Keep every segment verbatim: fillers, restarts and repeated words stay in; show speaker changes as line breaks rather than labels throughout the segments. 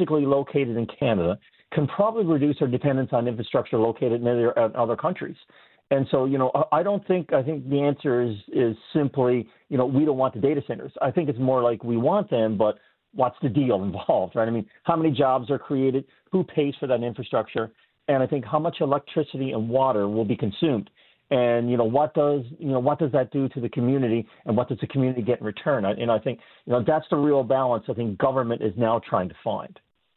physically located in Canada can probably reduce our dependence on infrastructure located in other, uh, other countries. And so, you know, I don't think, I think the answer is, is simply, you know, we don't want the data centers. I think it's more like we want them, but what's the deal involved, right? I mean, how many jobs are created? Who pays for that infrastructure? And I think how much electricity and water will be consumed. And, you know, what does, you know, what does that do to the community, and what does the community get in return? And I think, you know, that's the real balance I think government is now trying to find.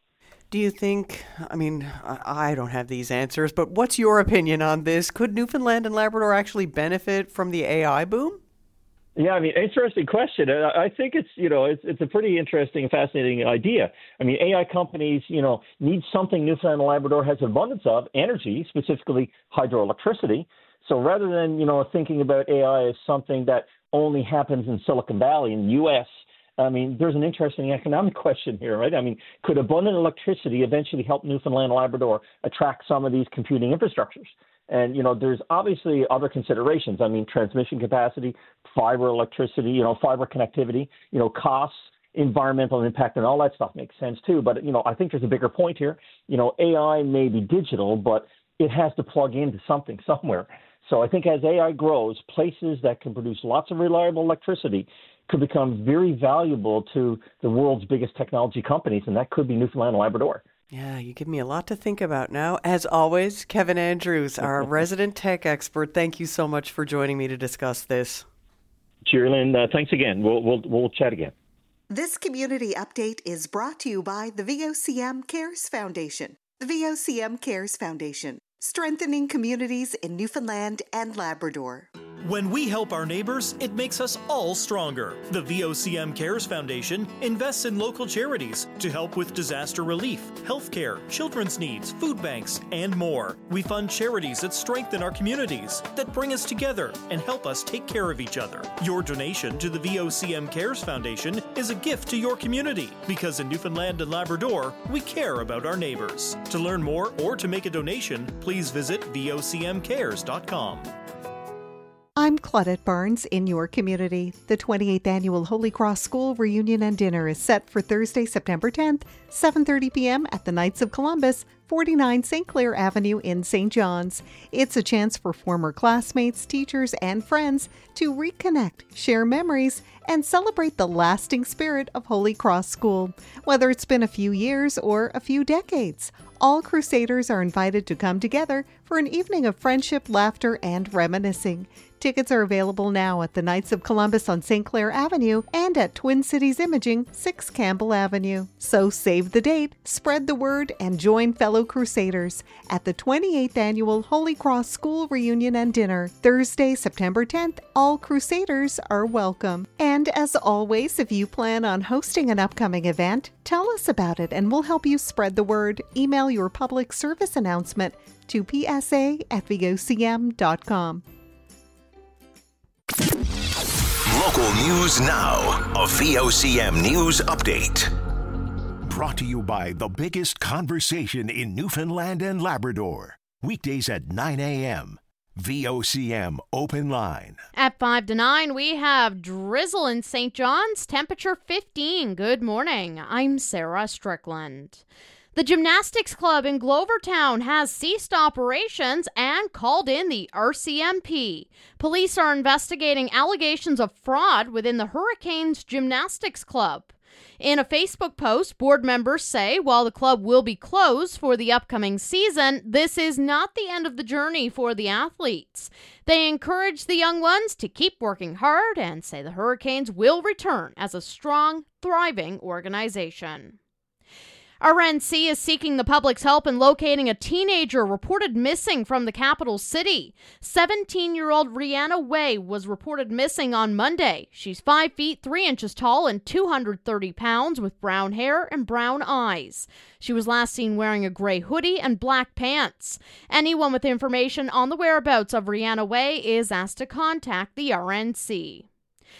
Do you think, I mean, I don't have these answers, but what's your opinion on this? Could Newfoundland and Labrador actually benefit from the A I boom?
Yeah, I mean, interesting question. I think it's, you know, it's, it's a pretty interesting and fascinating idea. I mean, A I companies, you know, need something Newfoundland and Labrador has abundance of, energy, specifically hydroelectricity. So rather than, you know, thinking about A I as something that only happens in Silicon Valley in the U S, I mean, there's an interesting economic question here, right? I mean, could abundant electricity eventually help Newfoundland and Labrador attract some of these computing infrastructures? And, you know, there's obviously other considerations. I mean, transmission capacity, fiber electricity, you know, fiber connectivity, you know, costs, environmental impact, and all that stuff makes sense too. But, you know, I think there's a bigger point here. You know, A I may be digital, but it has to plug into something somewhere. So I think as A I grows, places that can produce lots of reliable electricity could become very valuable to the world's biggest technology companies, and that could be Newfoundland and Labrador.
Yeah, you give me a lot to think about now. As always, Kevin Andrews, our resident tech expert, thank you so much for joining me to discuss this.
Cheerlyn, uh, thanks again. We'll, we'll, we'll chat again.
This community update is brought to you by the V O C M Cares Foundation. The V O C M Cares Foundation, strengthening communities in Newfoundland and Labrador.
When we help our neighbors, it makes us all stronger. The V O C M Cares Foundation invests in local charities to help with disaster relief, healthcare, children's needs, food banks, and more. We fund charities that strengthen our communities, that bring us together and help us take care of each other. Your donation to the V O C M Cares Foundation is a gift to your community, because in Newfoundland and Labrador, we care about our neighbors. To learn more or to make a donation, please visit V O C M cares dot com.
I'm Claudette Barnes in your community. The twenty-eighth Annual Holy Cross School Reunion and Dinner is set for Thursday, September tenth, seven thirty p.m. at the Knights of Columbus, forty-nine Saint Clair Avenue in Saint John's. It's a chance for former classmates, teachers, and friends to reconnect, share memories, and celebrate the lasting spirit of Holy Cross School. Whether it's been a few years or a few decades, all Crusaders are invited to come together for an evening of friendship, laughter, and reminiscing. Tickets are available now at the Knights of Columbus on Saint Clair Avenue and at Twin Cities Imaging, six Campbell Avenue. So save the date, spread the word, and join fellow Crusaders at the twenty-eighth Annual Holy Cross School Reunion and Dinner. Thursday, September tenth, all Crusaders are welcome. And as always, if you plan on hosting an upcoming event, tell us about it and we'll help you spread the word. Email your public service announcement to p s a at v o c m dot com.
Local news now. A V O C M News Update. Brought to you by the biggest conversation in Newfoundland and Labrador. Weekdays at nine a.m. V O C M Open Line.
At five to nine, we have drizzle in Saint John's, temperature fifteen. Good morning. I'm Sarah Strickland. The Gymnastics Club in Glovertown has ceased operations and called in the R C M P. Police are investigating allegations of fraud within the Hurricanes Gymnastics Club. In a Facebook post, board members say while the club will be closed for the upcoming season, this is not the end of the journey for the athletes. They encourage the young ones to keep working hard and say the Hurricanes will return as a strong, thriving organization. R N C is seeking the public's help in locating a teenager reported missing from the capital city. seventeen-year-old Rihanna Way was reported missing on Monday. She's five feet three inches tall and two hundred thirty pounds with brown hair and brown eyes. She was last seen wearing a gray hoodie and black pants. Anyone with information on the whereabouts of Rihanna Way is asked to contact the R N C.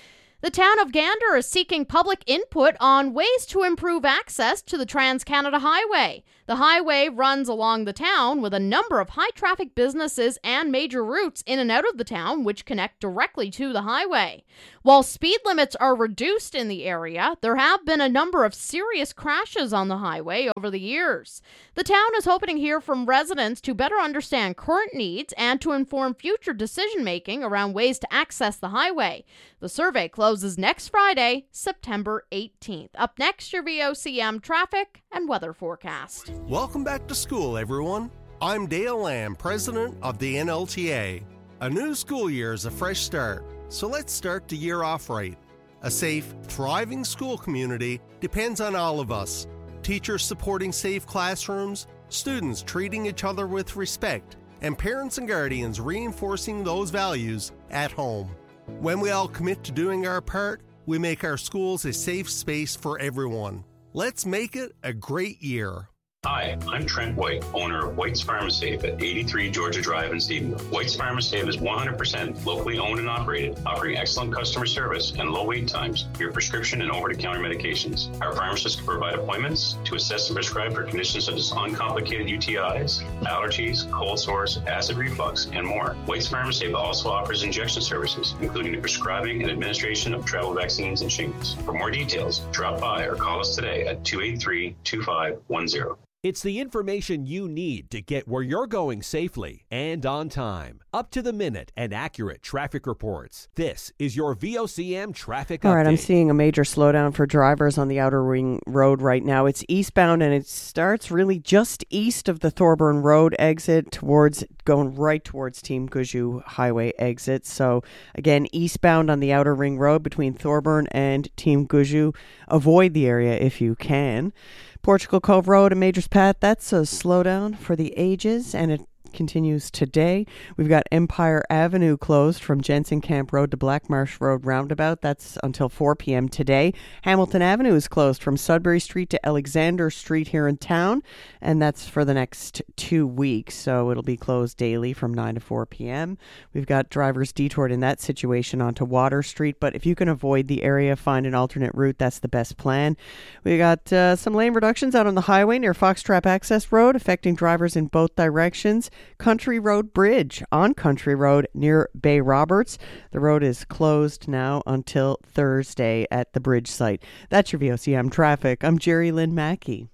The town of Gander is seeking public input on ways to improve access to the Trans-Canada Highway. The highway runs along the town with a number of high-traffic businesses and major routes in and out of the town which connect directly to the highway. While speed limits are reduced in the area, there have been a number of serious crashes on the highway over the years. The town is hoping to hear from residents to better understand current needs and to inform future decision-making around ways to access the highway. The survey closes next Friday, September eighteenth. Up next, your V O C M traffic and weather forecast.
Welcome back to school, everyone. I'm Dale Lamb, president of the N L T A. A new school year is a fresh start, so let's start the year off right. A safe, thriving school community depends on all of us. Teachers supporting safe classrooms, students treating each other with respect, and parents and guardians reinforcing those values at home. When we all commit to doing our part, we make our schools a safe space for everyone. Let's make it a great year.
Hi, I'm Trent White, owner of White's Pharmasafe at eighty-three Georgia Drive in Stephenville. White's Pharmasafe is one hundred percent locally owned and operated, offering excellent customer service and low wait times for your prescription and over-the-counter medications. Our pharmacists can provide appointments to assess and prescribe for conditions such as uncomplicated U T Is, allergies, cold sores, acid reflux, and more. White's Pharmasafe also offers injection services, including the prescribing and administration of travel vaccines and shingles. For more details, drop by or call us today at two eight three, two five one zero.
It's the information you need to get where you're going safely and on time. Up to the minute and accurate traffic reports. This is your V O C M traffic update.
All right, I'm seeing a major slowdown for drivers on the Outer Ring Road right now. It's eastbound and it starts really just east of the Thorburn Road exit towards going right towards Team Gushue Highway exit. So again, eastbound on the Outer Ring Road between Thorburn and Team Gushue. Avoid the area if you can. Portugal Cove Road and Majors Path, that's a slowdown for the ages, and it continues today. We've got Empire Avenue closed from Jensen Camp Road to Black Marsh Road roundabout. That's until four p.m. today. Hamilton Avenue is closed from Sudbury Street to Alexander Street here in town, and that's for the next two weeks, so it'll be closed daily from nine to four p.m. We've got drivers detoured in that situation onto Water Street, but if you can avoid the area, find an alternate route. That's the best plan. We got uh, some lane reductions out on the highway near Foxtrap Access Road, affecting drivers in both directions. Country Road Bridge on Country Road near Bay Roberts. The road is closed now until Thursday at the bridge site. That's your V O C M traffic. I'm Jerry Lynn Mackey.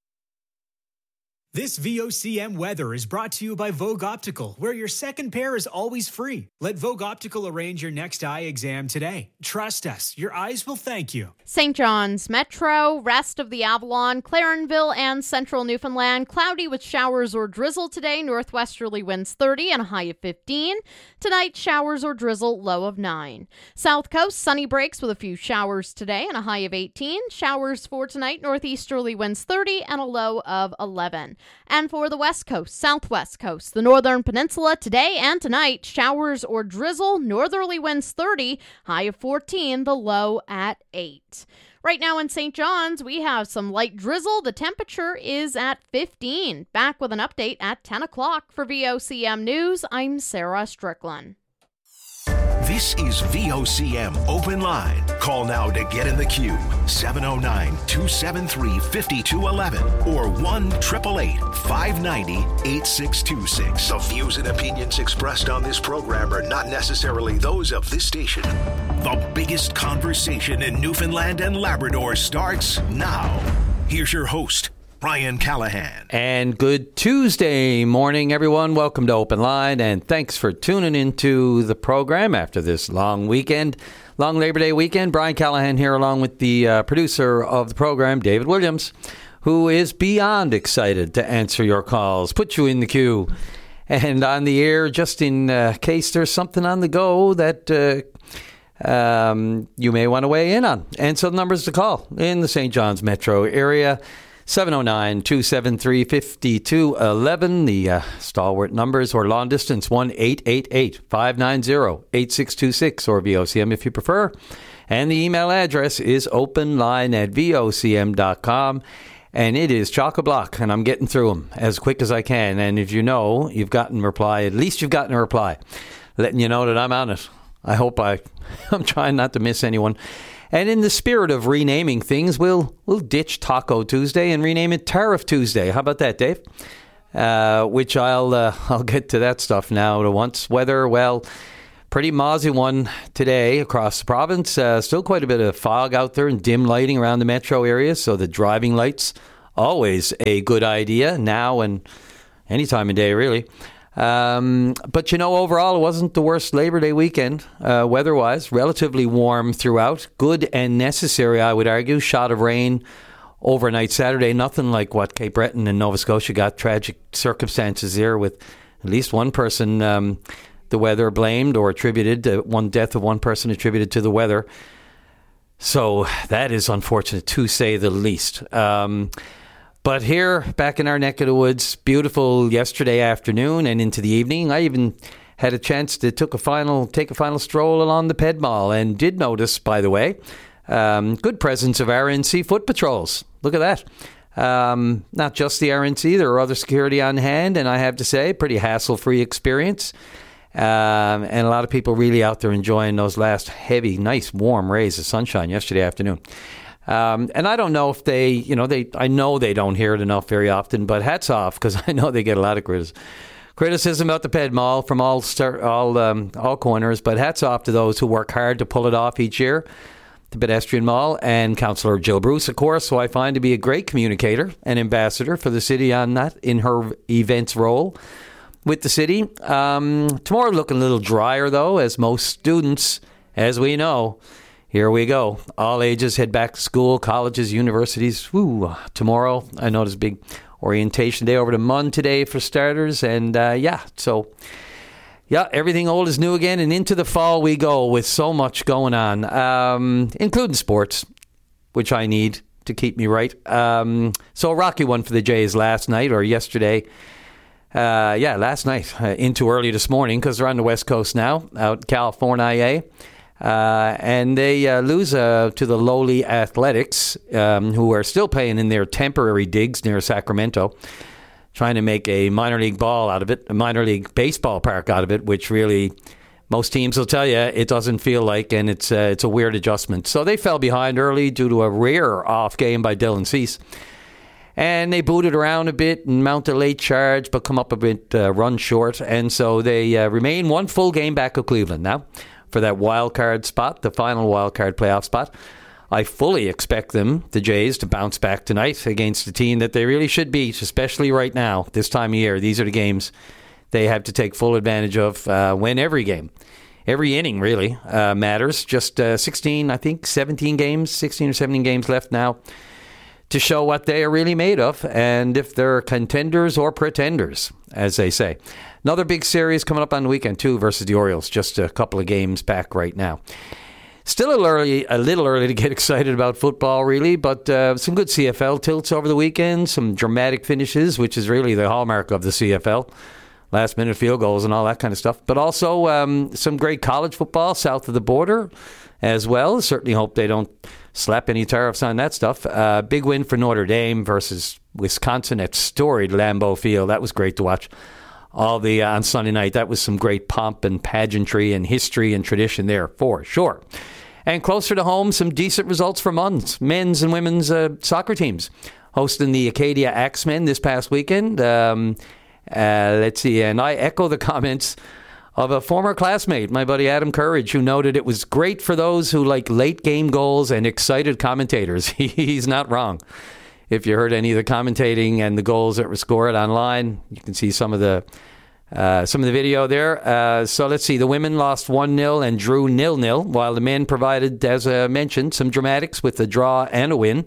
This V O C M weather is brought to you by Vogue Optical, where your second pair is always free. Let Vogue Optical arrange your next eye exam today. Trust us, your eyes will thank you.
Saint John's Metro, rest of the Avalon, Clarenville, and central Newfoundland. Cloudy with showers or drizzle today. Northwesterly winds thirty and a high of fifteen. Tonight, showers or drizzle, low of nine. South Coast, sunny breaks with a few showers today and a high of eighteen. Showers for tonight, northeasterly winds thirty and a low of eleven. And for the West Coast, Southwest Coast, the Northern Peninsula, today and tonight, showers or drizzle, northerly winds thirty, high of fourteen, the low at eight. Right now in Saint John's, we have some light drizzle. The temperature is at fifteen. Back with an update at ten o'clock. For V O C M News, I'm Sarah Strickland.
This is V O C M Open Line. Call now to get in the queue. seven oh nine, two seven three, five two one one or one eight eight eight, five nine zero, eight six two six. The views and opinions expressed on this program are not necessarily those of this station. The biggest conversation in Newfoundland and Labrador starts now. Here's your host, Brian Callahan.
And good Tuesday morning, everyone. Welcome to Open Line, and thanks for tuning into the program after this long weekend, long Labor Day weekend. Brian Callahan here, along with the uh, producer of the program, David Williams, who is beyond excited to answer your calls, put you in the queue, and on the air, just in uh, case there's something on the go that uh, um, you may want to weigh in on. And so the numbers to call in the Saint John's metro area, seven oh nine, two seven three, five two one one, the uh, stalwart numbers, or long distance, one eight eight eight, five nine zero, eight six two six, or V O C M if you prefer. And the email address is openline at V O C M dot com. And it is chock-a-block, and I'm getting through them as quick as I can. And if you know you've gotten a reply, at least you've gotten a reply, letting you know that I'm on it. I hope I, I'm trying not to miss anyone. And in the spirit of renaming things, we'll we'll ditch Taco Tuesday and rename it Tariff Tuesday. How about that, Dave? Uh, which I'll uh, I'll get to that stuff now at once. Weather, well, pretty mozzie one today across the province. Uh, still quite a bit of fog out there and dim lighting around the metro area. So the driving lights, always a good idea now and any time of day, really. Um, but, you know, overall, it wasn't the worst Labor Day weekend, uh, weather-wise. Relatively warm throughout. Good and necessary, I would argue. Shot of rain overnight Saturday. Nothing like what Cape Breton and Nova Scotia got. Tragic circumstances there with at least one person, um, the weather blamed or attributed. Uh, one death of one person attributed to the weather. So that is unfortunate, to say the least. Um But here, back in our neck of the woods, beautiful yesterday afternoon and into the evening. I even had a chance to took a final, take a final stroll along the Ped Mall and did notice, by the way, um, good presence of R N C foot patrols. Look at that. Um, not just the R N C, there are other security on hand, and I have to say, pretty hassle-free experience. Um, and a lot of people really out there enjoying those last heavy, nice, warm rays of sunshine yesterday afternoon. Um, and I don't know if they, you know, they. I know they don't hear it enough very often, but hats off, because I know they get a lot of criticism, criticism about the Ped Mall from all star, all um, all corners. But hats off to those who work hard to pull it off each year, the pedestrian mall, and Councillor Jill Bruce, of course, who I find to be a great communicator and ambassador for the city on that in her events role with the city. Um, tomorrow looking a little drier though, as most students, as we know. Here we go. All ages head back to school, colleges, universities. Woo, tomorrow, I know there's a big orientation day over to Munn today for starters. And uh, yeah, so yeah, everything old is new again. And into the fall we go with so much going on, um, including sports, which I need to keep me right. Um, so a rocky one for the Jays last night or yesterday. Uh, yeah, last night uh, into early this morning because they're on the West Coast now, out in California. Uh, and they uh, lose uh, to the lowly Athletics, um, who are still playing in their temporary digs near Sacramento, trying to make a minor league ball out of it, a minor league baseball park out of it, which really most teams will tell you it doesn't feel like, and it's uh, it's a weird adjustment. So they fell behind early due to a rare off game by Dylan Cease. And they booted around a bit and mount a late charge, but come up a bit uh, run short. And so they uh, remain one full game back of Cleveland now for that wild card spot, the final wild card playoff spot. I fully expect them, the Jays, to bounce back tonight against a team that they really should beat, especially right now, this time of year. These are the games they have to take full advantage of, uh, win every game. Every inning, really, uh, matters. Just uh, sixteen, I think, seventeen games, sixteen or seventeen games left now to show what they are really made of and if they're contenders or pretenders, as they say. Another big series coming up on the weekend, too, versus the Orioles. Just a couple of games back right now. Still a little early, a little early to get excited about football, really, but uh, some good C F L tilts over the weekend, some dramatic finishes, which is really the hallmark of the C F L. Last-minute field goals and all that kind of stuff. But also um, some great college football south of the border as well. Certainly hope they don't slap any tariffs on that stuff. Uh, big win for Notre Dame versus Wisconsin at storied Lambeau Field. That was great to watch. All the uh, on Sunday night. That was some great pomp and pageantry and history and tradition there for sure. And closer to home, some decent results for men's, men's and women's uh, soccer teams. Hosting the Acadia Axemen this past weekend. Um, uh, let's see, and I echo the comments of a former classmate, my buddy Adam Courage, who noted it was great for those who like late game goals and excited commentators. He's not wrong. If you heard any of the commentating and the goals that were scored online, you can see some of the uh, some of the video there. Uh, so let's see. The women lost one nil and drew nil nil, while the men provided, as I mentioned, some dramatics with a draw and a win.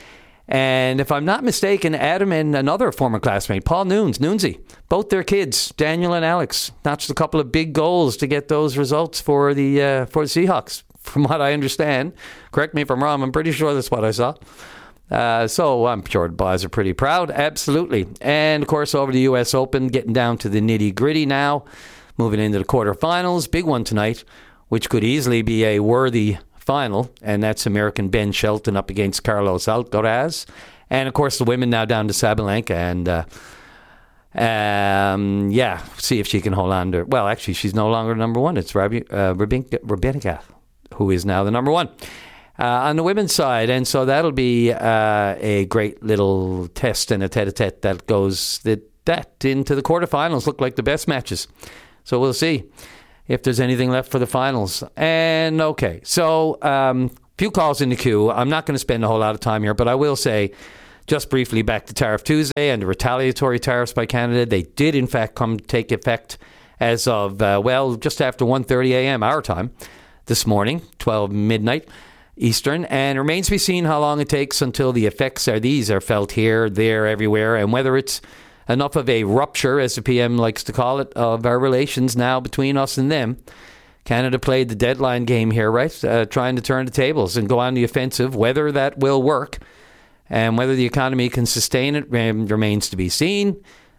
And if I'm not mistaken, Adam and another former classmate, Paul Nunes, Nunesy, both their kids, Daniel and Alex, notched a couple of big goals to get those results for the uh, for the Seahawks, from what I understand. Correct me if I'm wrong. I'm pretty sure that's what I saw. Uh, so I'm sure the boys are pretty proud. Absolutely. And, of course, over the U S Open, getting down to the nitty-gritty now, moving into the quarterfinals. Big one tonight, which could easily be a worthy final, and that's American Ben Shelton up against Carlos Alcaraz. And, of course, the women now down to Sabalenka. And uh, Um, yeah, see if she can hold on to. Well, actually, she's no longer number one. It's Rabi, uh, Rebecca, who is now the number one uh, on the women's side, and so that'll be uh, a great little test and a tete-a-tete that goes that that into the quarterfinals. Look like the best matches, so we'll see if there's anything left for the finals. And okay, so um, few calls in the queue. I'm not going to spend a whole lot of time here, but I will say. Just briefly back to Tariff Tuesday and the retaliatory tariffs by Canada. They did, in fact, come take effect as of, uh, well, just after one thirty a.m. our time this morning, twelve midnight Eastern. And it remains to be seen how long it takes until the effects are these are felt here, there, everywhere, and whether it's enough of a rupture, as the P M likes to call it, of our relations now between us and them. Canada played the deadline game here, right? Uh, trying to turn the tables and go on the offensive. Whether that will work and whether the economy can sustain it remains to be seen.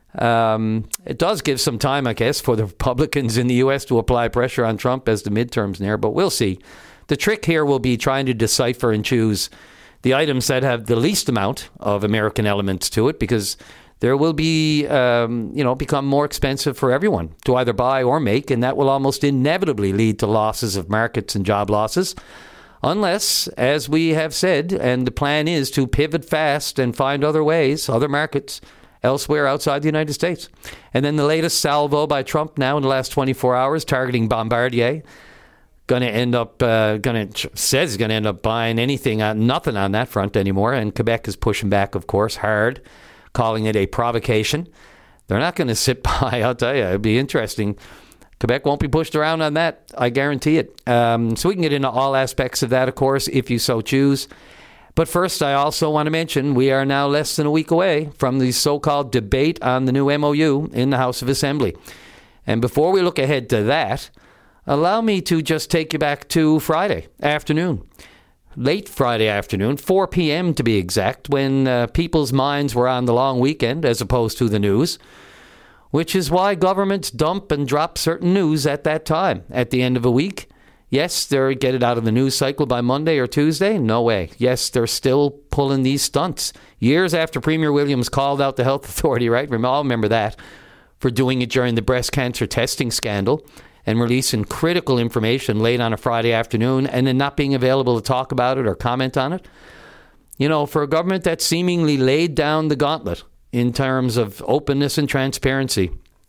Um, it does give some time, I guess, for the Republicans in the U S to apply pressure on Trump as the midterms near, but we'll see. The trick here will be trying to decipher and choose the items that have the least amount of American elements to it, because there will be, um, you know, become more expensive for everyone to either buy or make, and that will almost inevitably lead to losses of markets and job losses. Unless, as we have said, and the plan is to pivot fast and find other ways, other markets elsewhere outside the United States. And then the latest salvo by Trump now in the last twenty-four hours targeting Bombardier. Going to end up, uh, going to says he's going to end up buying anything, uh, nothing on that front anymore. And Quebec is pushing back, of course, hard, calling it a provocation. They're not going to sit by, I'll tell you. It'd be interesting. Quebec won't be pushed around on that, I guarantee it. Um, so we can get into all aspects of that, of course, if you so choose. But first, I also want to mention we are now less than a week away from the so-called debate on the new M O U in the House of Assembly. And before we look ahead to that, allow me to just take you back to Friday afternoon. Late Friday afternoon, four p.m. to be exact, when uh, people's minds were on the long weekend as opposed to the news. Which is why governments dump and drop certain news at that time, at the end of a week. Yes, they're get it out of the news cycle by Monday or Tuesday. No way. Yes, they're still pulling these stunts. Years after Premier Williams called out the health authority, right? We all remember that, for doing it during the breast cancer testing scandal and releasing critical information late on a Friday afternoon and then not being available to talk about it or comment on it. You know, for a government that seemingly laid down the gauntlet in terms of openness and transparency.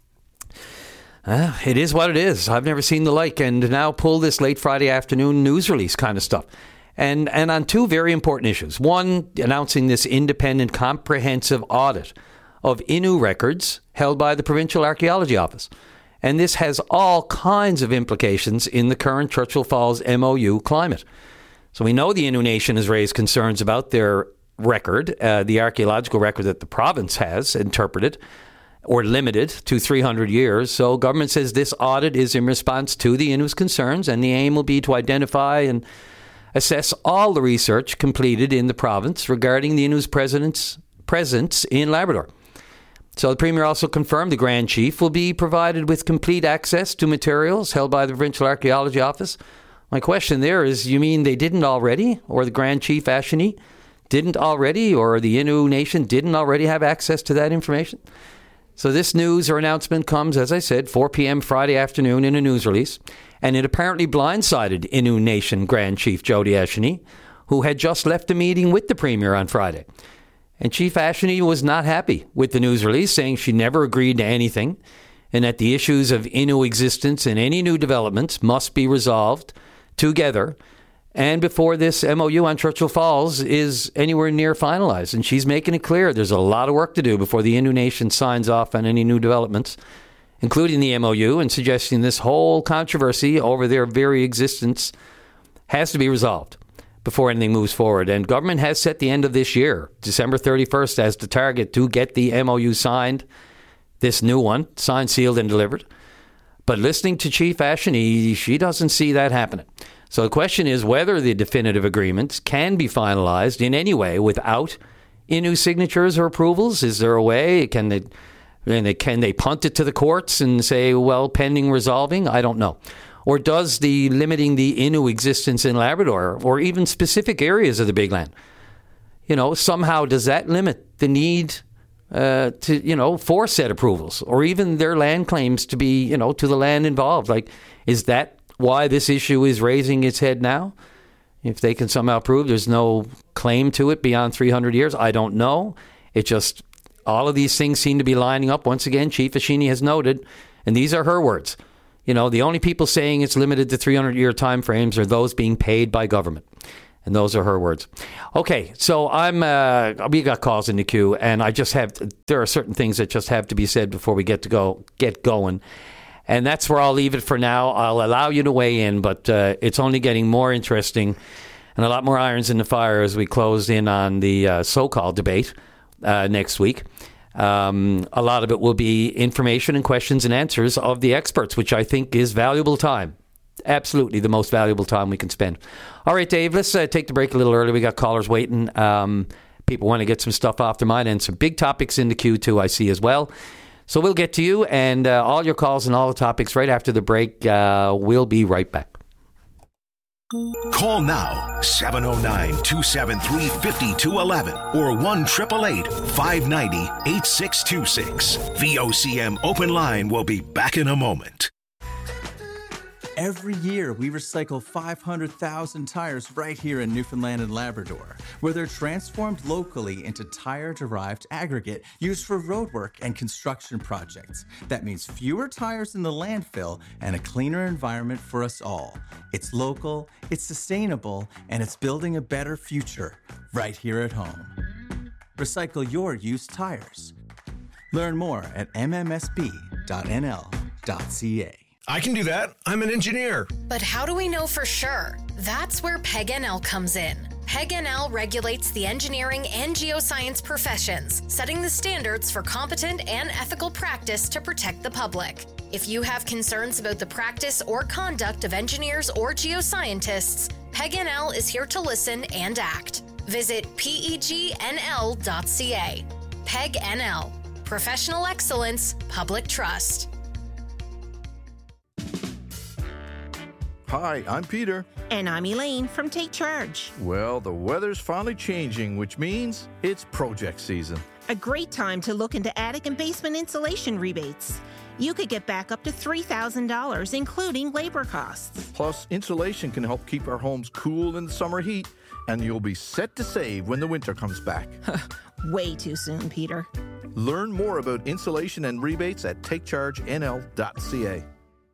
Uh, it is what it is. I've never seen the like. And now pull this late Friday afternoon news release kind of stuff. And and on two very important issues. One, announcing this independent comprehensive audit of Innu records held by the Provincial Archaeology Office. And this has all kinds of implications in the current Churchill Falls M O U climate. So we know the Innu Nation has raised concerns about their record, uh, the archaeological record that the province has interpreted or limited to three hundred years. So government says this audit is in response to the Innu's concerns, and the aim will be to identify and assess all the research completed in the province regarding the Innu's president's presence in Labrador. So the Premier also confirmed the Grand Chief will be provided with complete access to materials held by the Provincial Archaeology Office. My question there is, you mean they didn't already, or the Grand Chief Ashini didn't already, or the Innu Nation didn't already have access to that information? So this news or announcement comes, as I said, four p.m. Friday afternoon in a news release, and it apparently blindsided Innu Nation Grand Chief Jody Ashini, who had just left a meeting with the Premier on Friday. And Chief Ashini was not happy with the news release, saying she never agreed to anything, and that the issues of Innu existence and any new developments must be resolved together and before this M O U on Churchill Falls is anywhere near finalized. And she's making it clear there's a lot of work to do before the Innu Nation signs off on any new developments, including the M O U, and suggesting this whole controversy over their very existence has to be resolved before anything moves forward. And government has set the end of this year, December thirty-first, as the target to get the M O U signed, this new one, signed, sealed, and delivered. But listening to Chief Ashini, she doesn't see that happening. So the question is whether the definitive agreements can be finalized in any way without Innu signatures or approvals. Is there a way? Can they, can they punt it to the courts and say, well, pending resolving? I don't know. Or does the limiting the Innu existence in Labrador or even specific areas of the Big Land, you know, somehow does that limit the need uh, to, you know, for said approvals or even their land claims to be, you know, to the land involved. Like, is that why this issue is raising its head now? If they can somehow prove there's no claim to it beyond three hundred years, I don't know. It just, all of these things seem to be lining up. Once again, Chief Ashini has noted, and these are her words, you know, the only people saying it's limited to three hundred year time frames are those being paid by government. And those are her words. Okay, so I'm, uh, we got calls in the queue, and I just have, to, there are certain things that just have to be said before we get to go, get going. And that's where I'll leave it for now. I'll allow you to weigh in, but uh, it's only getting more interesting and a lot more irons in the fire as we close in on the uh, so-called debate uh, next week. Um, a lot of it will be information and questions and answers of the experts, which I think is valuable time. Absolutely the most valuable time we can spend. All right, Dave, let's uh, take the break a little early. We got callers waiting. Um, people want to get some stuff off their mind and some big topics in the queue, too, I see as well. So we'll get to you and uh, all your calls and all the topics right after the break. Uh, we'll be right back.
Call now, seven oh nine, two seven three, five two one one or one eight eight eight, five nine zero, eight six two six. V O C M Open Line will be back in a moment.
Every year, we recycle five hundred thousand tires right here in Newfoundland and Labrador, where they're transformed locally into tire-derived aggregate used for roadwork and construction projects. That means fewer tires in the landfill and a cleaner environment for us all. It's local, it's sustainable, and it's building a better future right here at home. Recycle your used tires. Learn more at m m s b dot n l dot c a.
I can do that. I'm an engineer.
But how do we know for sure? That's where P E G N L comes in. P E G N L regulates the engineering and geoscience professions, setting the standards for competent and ethical practice to protect the public. If you have concerns about the practice or conduct of engineers or geoscientists, P E G N L is here to listen and act. Visit P E G N L dot c a. P E G N L. Professional excellence, public trust.
Hi, I'm Peter.
And I'm Elaine from Take Charge.
Well, the weather's finally changing, which means it's project season.
A great time to look into attic and basement insulation rebates. You could get back up to three thousand dollars, including labor costs.
Plus, insulation can help keep our homes cool in the summer heat, and you'll be set to save when the winter comes back.
Way too soon, Peter.
Learn more about insulation and rebates at take charge n l dot c a.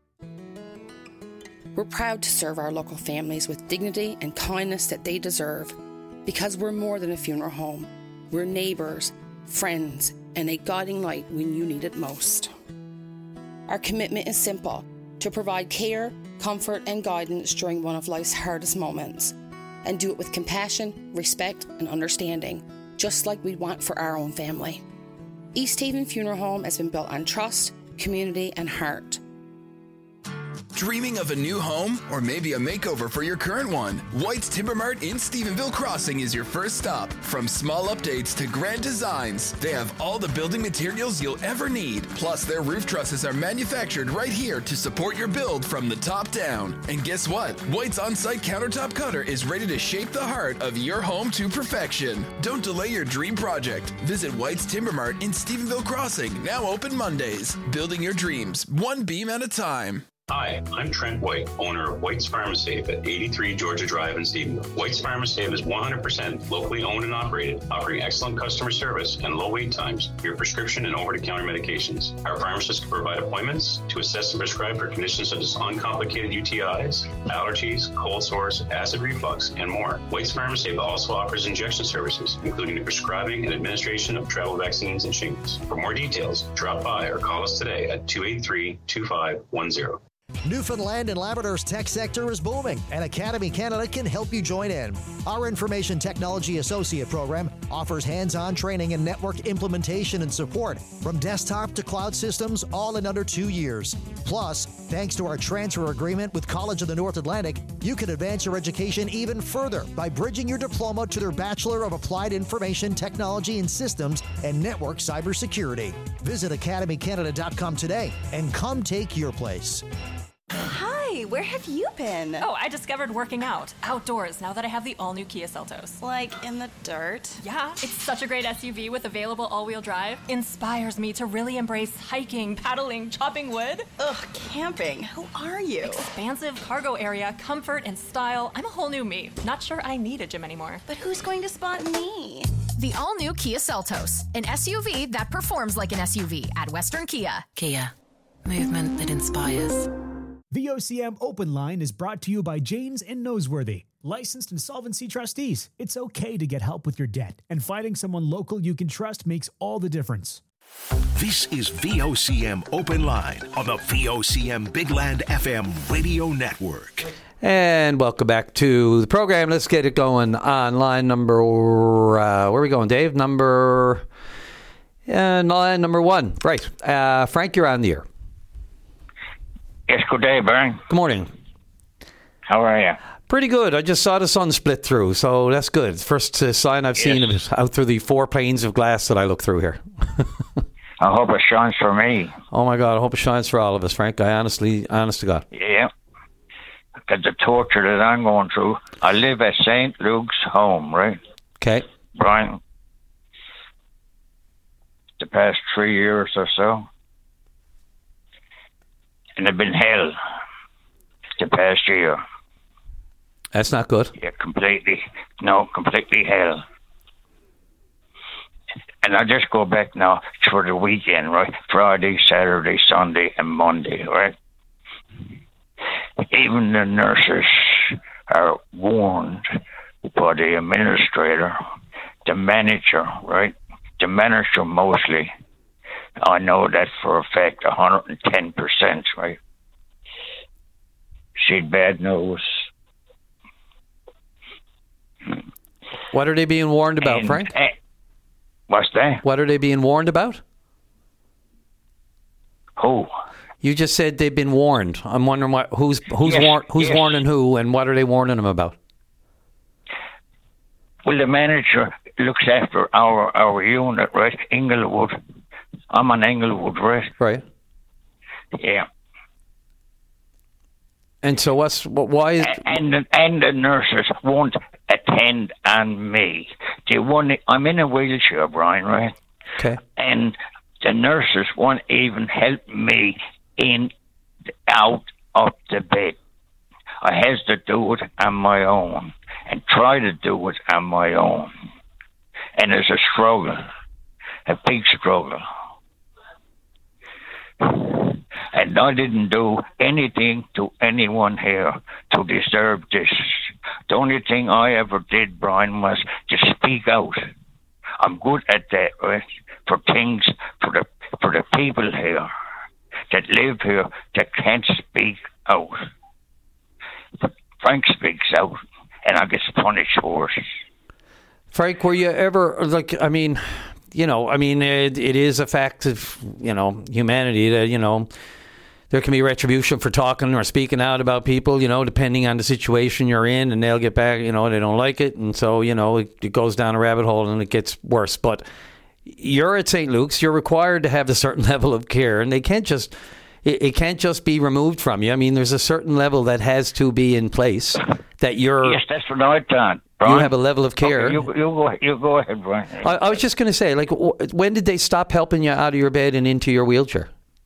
We're proud to serve our local families with dignity and kindness that they deserve. Because we're more than a funeral home. We're neighbours, friends, and a guiding light when you need it most. Our commitment is simple, to provide care, comfort, and guidance during one of life's hardest moments. And do it with compassion, respect, and understanding, just like we'd want for our own family. East Haven Funeral Home has been built on trust, community, and heart.
Dreaming of a new home or maybe a makeover for your current one? White's Timber Mart in Stephenville Crossing is your first stop. From small updates to grand designs, they have all the building materials you'll ever need. Plus, their roof trusses are manufactured right here to support your build from the top down. And guess what? White's on-site countertop cutter is ready to shape the heart of your home to perfection. Don't delay your dream project. Visit White's Timber Mart in Stephenville Crossing, now open Mondays. Building your dreams, one beam at a time.
Hi, I'm Trent White, owner of White's Pharmasafe at eighty-three Georgia Drive in Stephenville. White's Pharmasafe is one hundred percent locally owned and operated, offering excellent customer service and low wait times for your prescription and over-the-counter medications. Our pharmacists can provide appointments to assess and prescribe for conditions such as uncomplicated U T Is, allergies, cold sores, acid reflux, and more. White's Pharmasafe also offers injection services, including the prescribing and administration of travel vaccines and shingles. For more details, drop by or call us today at two eight three, two five one zero.
Newfoundland and Labrador's tech sector is booming, and Academy Canada can help you join in. Our Information Technology Associate program offers hands-on training in network implementation and support, from desktop to cloud systems, all in under two years. Plus, thanks to our transfer agreement with College of the North Atlantic, you can advance your education even further by bridging your diploma to their Bachelor of Applied Information Technology and Systems and Network Cybersecurity. Visit academy canada dot com today and come take your place.
Hi, where have you been?
Oh, I discovered working out outdoors now that I have the all-new Kia Seltos.
Like in the dirt?
Yeah, it's such a great S U V with available all-wheel drive. Inspires me to really embrace hiking, paddling, chopping wood.
Ugh, camping. Who are you?
Expansive cargo area, comfort and style. I'm a whole new me. Not sure I need a gym anymore.
But who's going to spot me?
The all-new Kia Seltos, an S U V that performs like an S U V at Western Kia.
Kia, movement that inspires.
V O C M Open Line is brought to you by Janes and Noseworthy, licensed insolvency trustees. It's okay to get help with your debt, and finding someone local you can trust makes all the difference.
This is V O C M Open Line on the V O C M Big Land F M radio network.
And welcome back to the program. Let's get it going on line number, uh, where are we going, Dave? Number, uh, line number one. Right. Uh, Frank, you're on the air.
Yes, good day, Brian.
Good morning.
How are you?
Pretty good. I just saw the sun split through, so that's good. First uh, sign I've yes. seen of it out through the four panes of glass that I look through here.
I hope it shines for me.
Oh, my God. I hope it shines for all of us, Frank. I honestly, honest to God.
Yeah. Because the torture that I'm going through, I live at Saint Luke's home, right?
Okay.
Brian, the past three years or so, and it's been hell the past year.
That's not good.
Yeah, completely. No, completely hell. And I just go back now for the weekend, right? Friday, Saturday, Sunday, and Monday, right? Even the nurses are warned by the administrator, the manager, right? The manager mostly. I know that for a fact, one hundred ten percent, right? She's bad news.
What are they being warned about,
and,
Frank?
Uh, what's that?
What are they being warned about?
Who?
You just said they've been warned. I'm wondering what who's who's
yes,
war, who's
yes.
warning who, and what are they warning them about?
Well, the manager looks after our our unit, right? Inglewood. I'm on Inglewood, right?
Right.
Yeah.
And so what's why is
and and, and the nurses won't attend on me. They won't. I'm in a wheelchair, Brian, right?
Okay.
And the nurses won't even help me in out of the bed. I has to do it on my own and try to do it on my own. And it's a struggle, a big struggle. And I didn't do anything to anyone here to deserve this. The only thing I ever did, Brian, was to speak out. I'm good at that, right? For things, for the for the people here that live here that can't speak out. But Frank speaks out, and I get punished for it.
Frank, were you ever, like, I mean, you know, I mean, it, it is a fact of, you know, humanity that, you know, there can be retribution for talking or speaking out about people, you know, depending on the situation you're in, and they'll get back, you know, they don't like it. And so, you know, it, it goes down a rabbit hole and it gets worse. But you're at Saint Luke's, you're required to have a certain level of care, and they can't just, it, it can't just be removed from you. I mean, there's a certain level that has to be in place that you're...
Yes, that's what I thought. Brian.
You have a level of care.
Okay, you, you, go, you go ahead, Brian.
I, I was just going to say, like, when did they stop helping you out of your bed and into your wheelchair?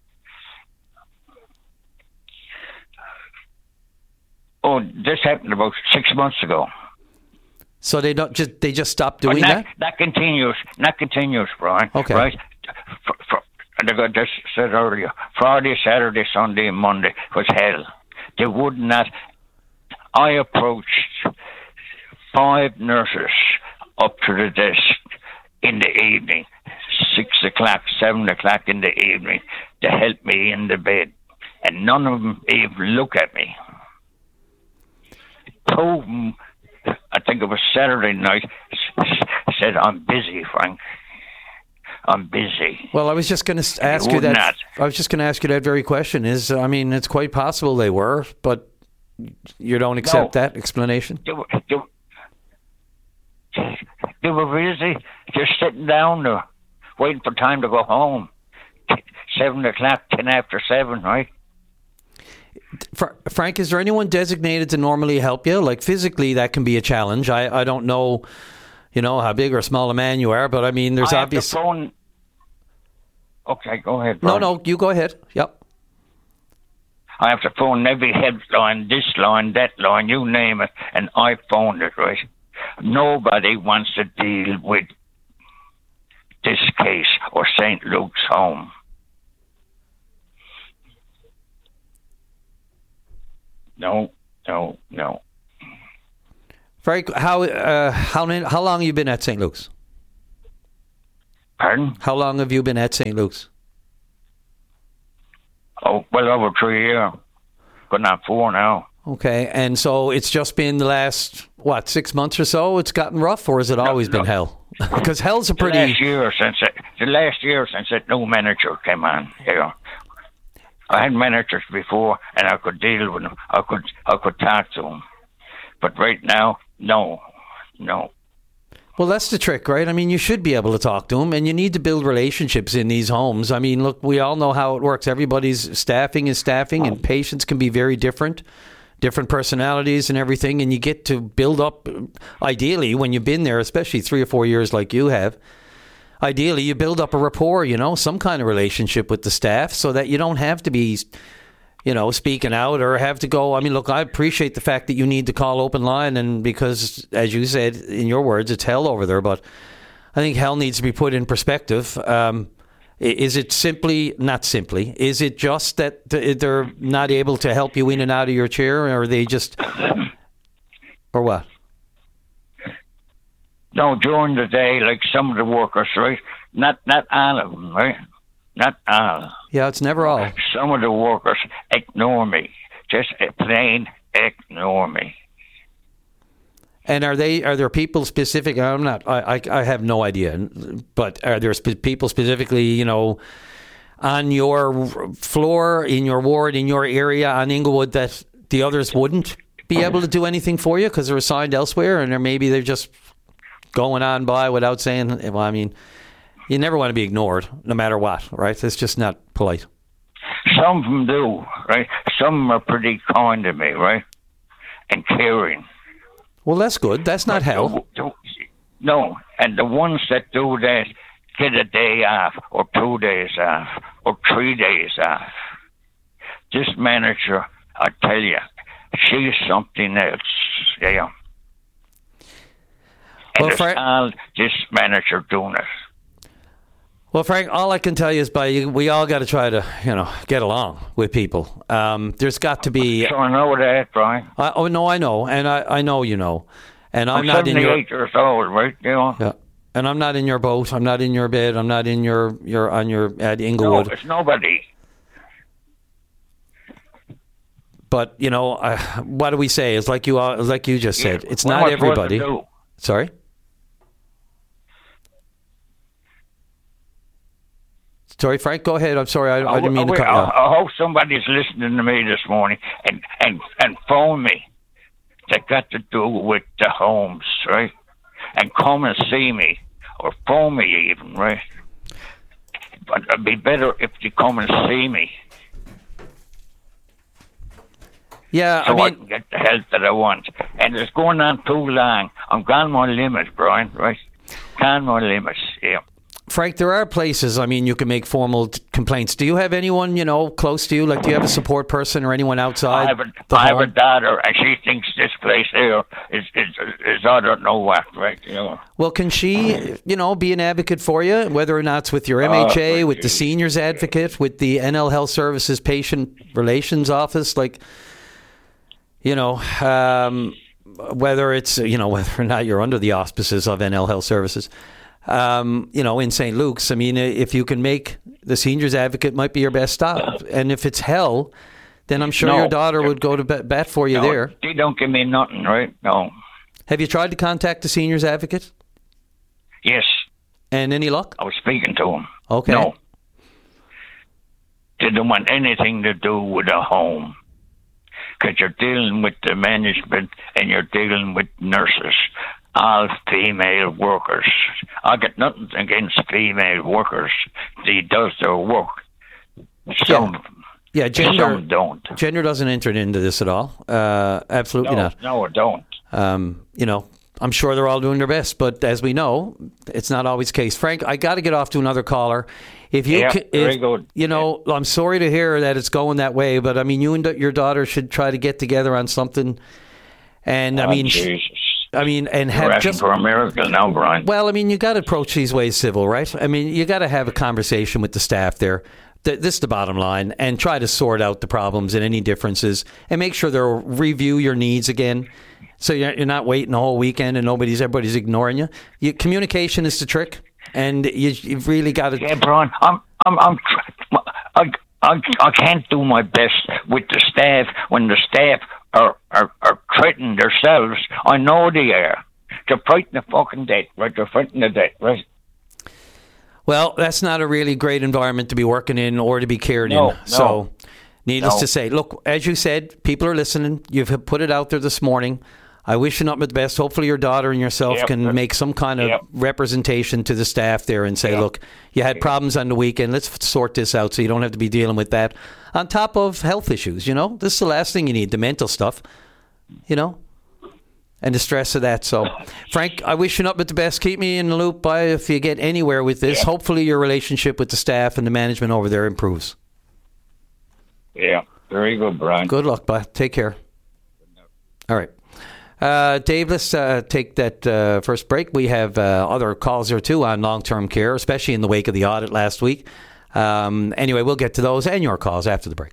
Oh, this happened about six months ago.
So they don't just they just stopped doing
that,
that?
That continues. That continues, Brian.
Okay.
Right? For, for, like I just said earlier, Friday, Saturday, Sunday, and Monday was hell. They would not. I approached five nurses up to the desk in the evening, six o'clock, seven o'clock in the evening, to help me in the bed, and none of them even look at me. Two of them, I think it was Saturday night, said, "I'm busy, Frank. I'm busy."
Well, I was just going to ask you that. Not. I was just going to ask you that very question. Is I mean, it's quite possible they were, but you don't accept no. that explanation?
They were, they, they were busy, just sitting down there, waiting for time to go home. Seven o'clock, ten after seven, right?
Fra- Frank, is there anyone designated to normally help you? Like physically, that can be a challenge. I, I don't know, you know, how big or small a man you are, but I mean, there's
I
obvious.
Have to phone... Okay, go ahead.
No,
Brian.
no, you go ahead. Yep.
I have to phone every helpline, this line, that line, you name it, and I phoned it, right? Nobody wants to deal with this case or Saint Luke's home. No, no, no.
Frank, how uh, how many, how long have you been at Saint Luke's?
Pardon?
How long have you been at Saint Luke's?
Oh, well over three years. But not four now.
Okay, and so it's just been the last, what, six months or so it's gotten rough, or has it always
no.
been hell? Because hell's a
The
pretty...
last year since it, the last year since that new manager came on here. I had managers before, and I could deal with them. I could, I could talk to them. But right now, no, no.
Well, that's the trick, right? I mean, you should be able to talk to them, and you need to build relationships in these homes. I mean, look, we all know how it works. Everybody's staffing is staffing, and patients can be very different, different personalities and everything, and you get to build up, ideally, when you've been there, especially three or four years like you have, ideally, you build up a rapport, you know, some kind of relationship with the staff so that you don't have to be... you know, speaking out or have to go. I mean, look, I appreciate the fact that you need to call Open Line, and because, as you said, in your words, it's hell over there, but I think hell needs to be put in perspective. Um, is it simply, not simply, is it just that they're not able to help you in and out of your chair, or are they just, or what?
No, during the day, like some of the workers, right? Not, not all of them, right? Not all.
Yeah, it's never all.
Some of the workers ignore me. Just plain ignore me.
And are they? Are there people specific? I'm not. I. I, I have no idea. But are there sp- people specifically? You know, on your floor, in your ward, in your area, on Inglewood, that the others wouldn't be able to do anything for you because they're assigned elsewhere, and or maybe they're just going on by without saying. Well, I mean. You never want to be ignored, no matter what, right? It's just not polite.
Some of them do, right? Some are pretty kind to me, right? And caring.
Well, that's good. That's not
but
hell.
The, the, no, and the ones that do that get a day off, or two days off, or three days off. This manager, I tell you, she's something else. Yeah. And
Well,
it's
Frank,
all this manager doing it.
well, Frank, all I can tell you is, by we all got to try to, you know, get along with people. Um, there's got to be.
So I know that, Brian.
I, oh no, I know, and I, I know you know, and I'm, I'm not in your.
seventy-eight years old, right? You know.
Yeah, and I'm not in your boat. I'm not in your bed. I'm not in your your on your at Inglewood.
No, it's nobody.
But you know, uh, what do we say? It's like you, uh, like you just said.
Yeah,
It's
what
not
am I supposed to
everybody.
do?
Sorry. Sorry, Frank. Go ahead. I'm sorry. I, I didn't mean to cut you
I,
off.
I hope somebody's listening to me this morning and, and, and phone me. That got to do with the homes, right? And come and see me, or phone me even, right? But it'd be better if you come and see me.
Yeah,
so
I mean,
I can get the help that I want. And it's going on too long. I'm gone my limit, Brian, right? Gone my limits, yeah.
Frank, there are places, I mean, you can make formal t- complaints. Do you have anyone, you know, close to you? Like, do you have a support person or anyone outside?
I have a,
the
I have a
home?
daughter, and she thinks this place here is, is, is I don't know what, right? You know.
Well, can she, you know, be an advocate for you, whether or not it's with your M H A,
Oh,
with the seniors advocate, with the N L Health Services Patient Relations Office, like, you know, um, whether it's, you know, whether or not you're under the auspices of N L Health Services. Um, you know, in Saint Luke's, I mean, if you can make the seniors advocate might be your best stop. And if it's hell, then I'm sure
No.
your daughter would go to bat, bat for you
No,
there.
They don't give me nothing, right? No.
Have you tried to contact the seniors advocate?
Yes.
And any luck?
I was speaking to him.
Okay.
No. They don't want anything to do with a home. Because you're dealing with the management and you're dealing with nurses. All female workers. I got nothing against female workers. They does their work. Some,
Yeah, gender
Some don't.
Gender doesn't enter into this at all. Uh, absolutely
no,
not.
No, it don't.
Um, you know, I'm sure they're all doing their best, but as we know, it's not always the case. Frank, I got to get off to another caller. If you,
yeah,
ca-
very
if,
good.
You know, I'm sorry to hear that it's going that way, but I mean, you and your daughter should try to get together on something. And
oh,
I mean,
Jesus.
I mean, and
You're
have
asking
just
for a miracle now, Brian.
Well, I mean, you got to approach these ways civil, right? I mean, you got to have a conversation with the staff there. Th- this is the bottom line, and try to sort out the problems and any differences, and make sure they'll review your needs again. So you're, you're not waiting the whole weekend and nobody's everybody's ignoring you. you communication is the trick, and you, you've really got to.
Yeah, Brian, I'm, I'm, I'm, I, I, I can't do my best with the staff when the staff are, are, are threatening themselves. I know they are. They're fighting the fucking death, right? They're fighting the death, right?
Well, that's not a really great environment to be working in or to be cared
no,
in.
No.
So, needless
no.
to say, look, as you said, people are listening. You've put it out there this morning. I wish you nothing but the best. Hopefully your daughter and yourself
yep.
can make some kind of
yep.
representation to the staff there and say,
yep.
look, you had problems on the weekend. Let's sort this out so you don't have to be dealing with that. On top of health issues, you know, this is the last thing you need, the mental stuff, you know, and the stress of that. So, Frank, I wish you nothing but the best. Keep me in the loop by if you get anywhere with this.
Yeah.
Hopefully your relationship with the staff and the management over there improves.
Yeah, very good, Brian.
Good luck, bud. Take care. All right. Uh, Dave, let's uh, take that uh, first break. We have uh, other calls here, too, on long-term care, especially in the wake of the audit last week. Um, anyway, we'll get to those and your calls after the break.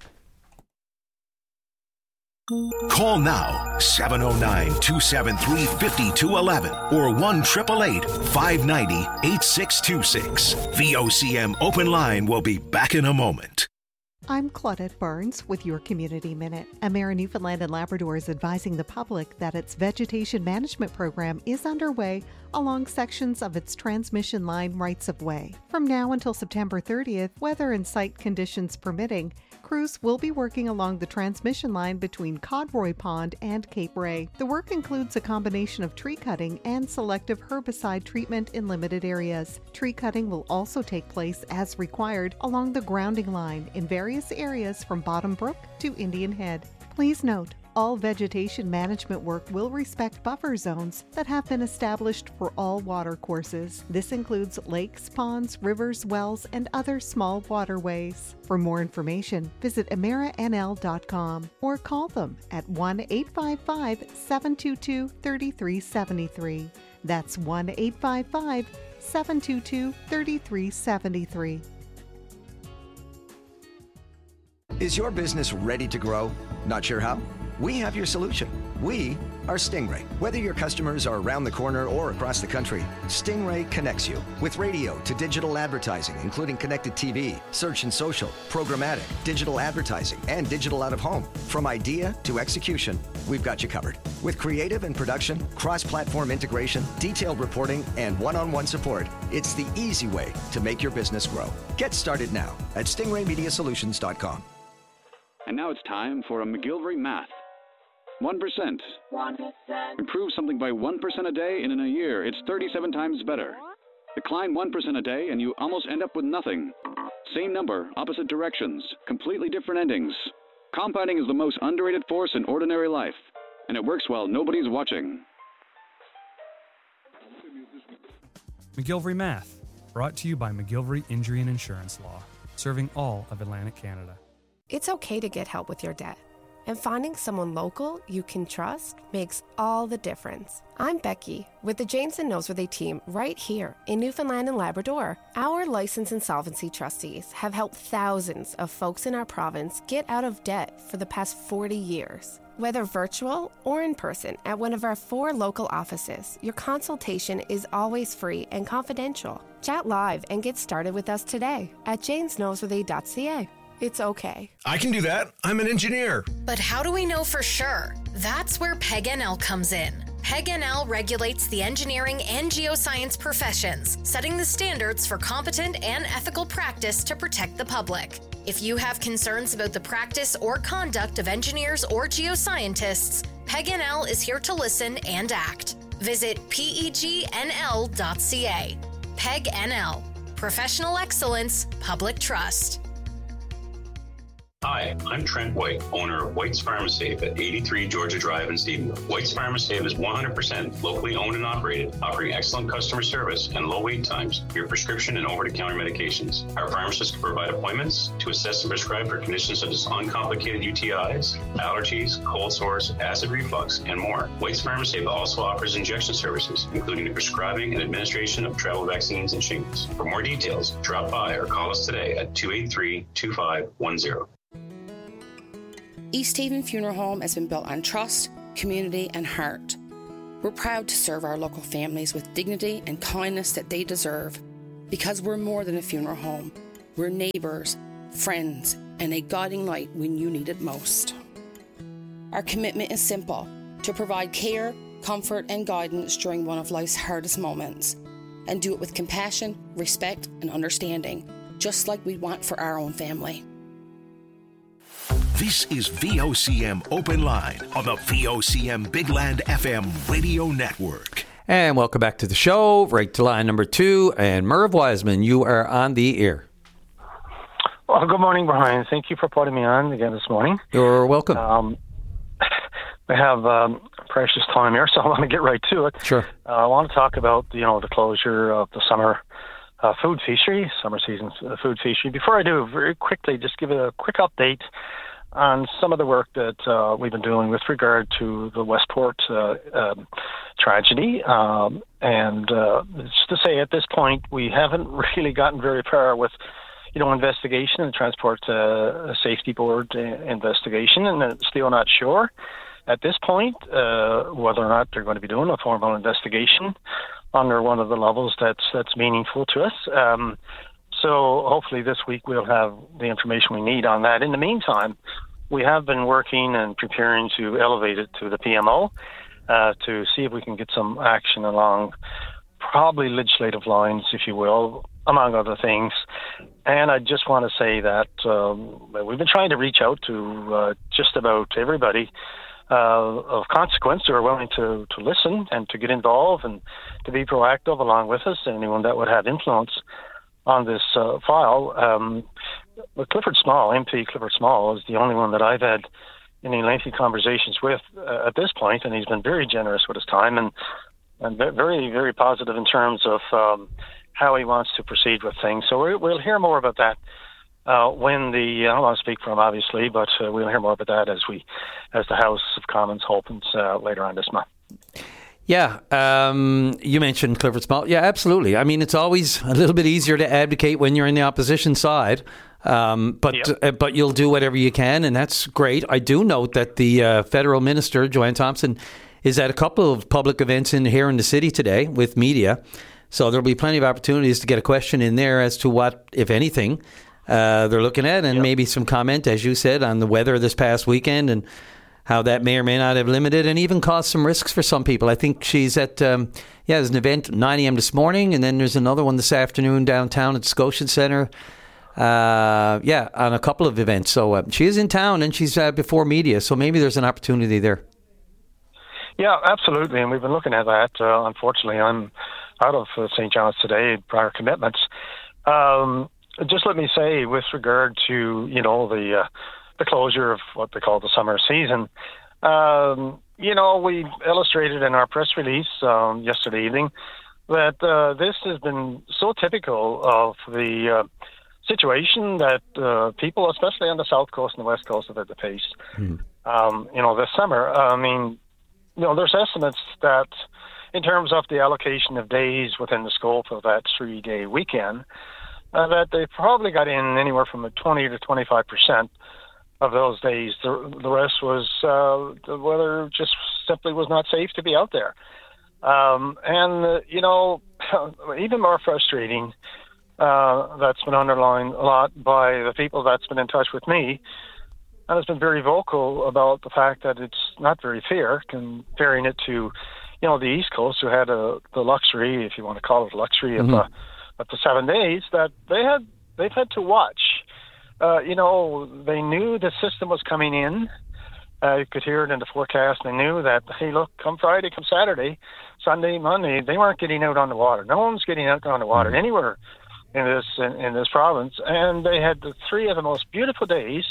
Call now, seven oh nine, two seven three, five two one one or one eight eight eight, five nine zero, eight six two six. V O C M Open Line will be back in a moment.
I'm Claudette Barnes with your Community Minute. Emera Newfoundland and Labrador is advising the public that its vegetation management program is underway along sections of its transmission line rights-of-way. From now until September thirtieth, weather and site conditions permitting, crews will be working along the transmission line between Codroy Pond and Cape Ray. The work includes a combination of tree cutting and selective herbicide treatment in limited areas. Tree cutting will also take place as required along the grounding line in various areas from Bottom Brook to Indian Head. Please note, all vegetation management work will respect buffer zones that have been established for all water courses. This includes lakes, ponds, rivers, wells, and other small waterways. For more information, visit emera n l dot com or call them at one eight five five, seven two two, three three seven three. That's one eight five five, seven two two, three three seven three.
Is your business ready to grow? Not sure how? We have your solution. We are Stingray. Whether your customers are around the corner or across the country, Stingray connects you with radio to digital advertising, including connected T V, search and social, programmatic, digital advertising, and digital out of home. From idea to execution, we've got you covered. With creative and production, cross-platform integration, detailed reporting, and one-on-one support, it's the easy way to make your business grow. Get started now at stingray media solutions dot com.
And now it's time for a McGilvery Math. one percent. one percent. Improve something by one percent a day, and in a year, it's thirty-seven times better. Decline one percent a day, and you almost end up with nothing. Same number, opposite directions, completely different endings. Compounding is the most underrated force in ordinary life, and it works while nobody's watching.
McGilvery Math, brought to you by McGilvery Injury and Insurance Law, serving all of Atlantic Canada.
It's okay to get help with your debt, and finding someone local you can trust makes all the difference. I'm Becky with the James and Noseworthy team right here in Newfoundland and Labrador. Our licensed insolvency trustees have helped thousands of folks in our province get out of debt for the past forty years. Whether virtual or in person at one of our four local offices, your consultation is always free and confidential. Chat live and get started with us today at james noseworthy dot c a. It's okay.
I can do that. I'm an engineer.
But how do we know for sure? That's where P E G N L comes in. P E G N L regulates the engineering and geoscience professions, setting the standards for competent and ethical practice to protect the public. If you have concerns about the practice or conduct of engineers or geoscientists, P E G N L is here to listen and act. Visit P E G N L dot c a. P E G N L. Professional excellence, public trust.
Hi, I'm Trent White, owner of White's Pharmacy at eighty-three Georgia Drive in Stephenville. White's Pharmacy is one hundred percent locally owned and operated, offering excellent customer service and low wait times for your prescription and over-the-counter medications. Our pharmacists can provide appointments to assess and prescribe for conditions such as uncomplicated U T Is, allergies, cold sores, acid reflux, and more. White's Pharmacy also offers injection services, including the prescribing and administration of travel vaccines and shingles. For more details, drop by or call us today at two eight three, two five one zero.
East Haven Funeral Home has been built on trust, community, and heart. We're proud to serve our local families with dignity and kindness that they deserve. Because we're more than a funeral home. We're neighbours, friends, and a guiding light when you need it most. Our commitment is simple: to provide care, comfort, and guidance during one of life's hardest moments. And do it with compassion, respect, and understanding, just like we want for our own family.
This is V O C M Open Line on the V O C M Big Land F M radio network.
And welcome back to the show. Right to line number two. And Merv Wiseman, you are on the air.
Well, good morning, Brian. Thank you for putting me on again this morning.
You're welcome.
Um, we have um, precious time here, so I want to get right to it.
Sure.
Uh, I want to talk about, you know, the closure of the summer uh, food fishery, summer season uh, food fishery. Before I do, very quickly, just give a quick update on some of the work that uh, we've been doing with regard to the Westport uh, um, tragedy. Um, and uh, just to say, at this point, we haven't really gotten very far with, you know, investigation and Transport uh, Safety Board uh, investigation, and uh, still not sure at this point uh, whether or not they're going to be doing a formal investigation under one of the levels that's that's meaningful to us. Um, So hopefully this week we'll have the information we need on that. In the meantime, we have been working and preparing to elevate it to the P M O uh, to see if we can get some action along probably legislative lines, if you will, among other things. And I just want to say that um, we've been trying to reach out to uh, just about everybody uh, of consequence who are willing to, to listen and to get involved and to be proactive along with us, anyone that would have influence on this uh, file. Um, but Clifford Small, M P Clifford Small, is the only one that I've had any lengthy conversations with uh, at this point, and he's been very generous with his time and, and very, very positive in terms of um, how he wants to proceed with things. So we, we'll hear more about that uh, when the, I don't want to speak for him, obviously, but uh, we'll hear more about that as we, as the House of Commons opens uh, later on this month.
Yeah, um, you mentioned Clifford Small. Yeah, absolutely. I mean, it's always a little bit easier to advocate when you're in the opposition side, um, but yep. uh, but you'll do whatever you can, and that's great. I do note that the uh, federal minister, Joanne Thompson, is at a couple of public events in here in the city today with media, so there'll be plenty of opportunities to get a question in there as to what, if anything, uh, they're looking at, and yep. maybe some comment, as you said, on the weather this past weekend and how that may or may not have limited and even caused some risks for some people. I think she's at, um, yeah, there's an event at nine a.m. this morning, and then there's another one this afternoon downtown at Scotian Centre. Uh, yeah, on a couple of events. So uh, she is in town, and she's uh, before media, so maybe there's an opportunity there.
Yeah, absolutely, and we've been looking at that. Uh, unfortunately, I'm out of uh, Saint John's today, prior commitments. Um, just let me say, with regard to, you know, the... Uh, the closure of what they call the summer season. Um, you know, we illustrated in our press release um, yesterday evening that uh, this has been so typical of the uh, situation that uh, people, especially on the South Coast and the West Coast, have had to face, mm. um, you know, this summer. I mean, you know, there's estimates that in terms of the allocation of days within the scope of that three-day weekend, uh, that they probably got in anywhere from a twenty to twenty-five percent of those days. The, the rest was uh, the weather just simply was not safe to be out there. Um, and, uh, you know, even more frustrating, uh, that's been underlined a lot by the people that's been in touch with me, and has been very vocal about the fact that it's not very fair, comparing it to, you know, the East Coast, who had a, the luxury, if you want to call it luxury, mm-hmm. of, the, of the seven days, that they had, they've had to watch. Uh, you know, they knew the system was coming in. Uh, you could hear it in the forecast. They knew that, hey, look, come Friday, come Saturday, Sunday, Monday, they weren't getting out on the water. No one's getting out on the water mm-hmm. anywhere in this in, in this province. And they had the three of the most beautiful days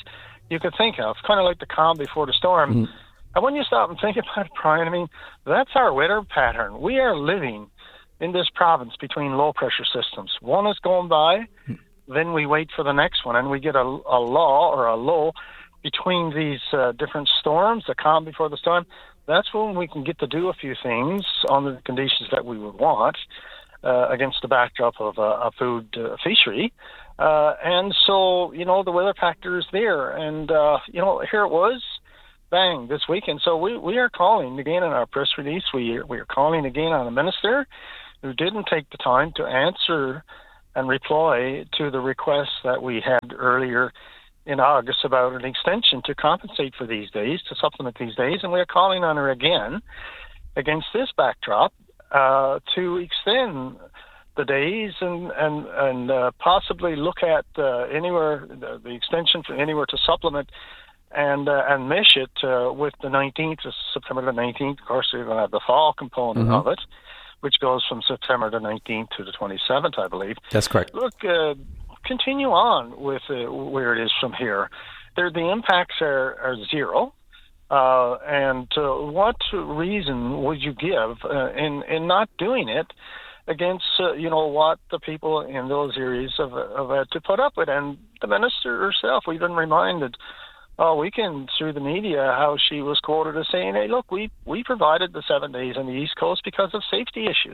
you could think of, kind of like the calm before the storm. Mm-hmm. And when you stop and think about it, Brian, I mean, that's our weather pattern. We are living in this province between low-pressure systems. One is going by, mm-hmm. then we wait for the next one, and we get a, a low or a low between these uh, different storms, the calm before the storm. That's when we can get to do a few things under the conditions that we would want uh, against the backdrop of a, a food uh, fishery. Uh, and so, you know, the weather factor is there. And, uh, you know, here it was, bang, this weekend. So we, we are calling again in our press release. We, we are calling again on a minister who didn't take the time to answer and reply to the request that we had earlier in August about an extension to compensate for these days, to supplement these days. And we're calling on her again against this backdrop uh, to extend the days and and and uh, possibly look at uh, anywhere the, the extension for anywhere to supplement and uh, and mesh it uh, with the nineteenth, September the nineteenth. Of course, we're going to have the fall component mm-hmm. of it, which goes from September the nineteenth to the twenty-seventh, I believe.
That's correct.
Look, uh, continue on with uh, where it is from here. There, the impacts are, are zero. Uh, and uh, what reason would you give uh, in in not doing it against, uh, you know, what the people in those areas have, have had to put up with? And the minister herself, we've been reminded all weekend through the media how she was quoted as saying, hey, look, we, we provided the seven days on the East Coast because of safety issues.